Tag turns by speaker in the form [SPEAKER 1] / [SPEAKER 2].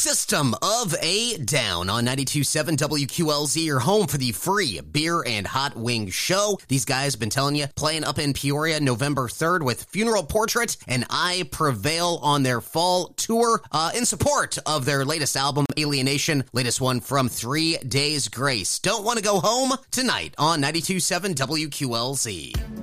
[SPEAKER 1] System of a Down on 92.7 WQLZ, your home for the free beer and hot wing show. These guys have been telling you, playing up in Peoria November 3rd with Funeral Portrait and I Prevail on their fall tour in support of their latest album, Alienation, latest one from 3 Days Grace. Don't want to go home tonight on 92.7 WQLZ.